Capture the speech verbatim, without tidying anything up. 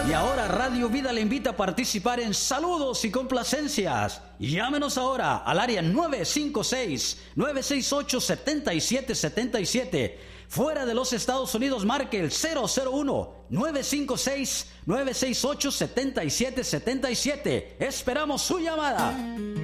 Y ahora Radio Vida le invita a participar en saludos y complacencias. Llámenos ahora al área nueve cinco seis, nueve seis ocho, siete siete siete siete. Fuera de los Estados Unidos, marque el cero cero uno, nueve cinco seis, nueve seis ocho, siete siete siete siete. Esperamos su llamada.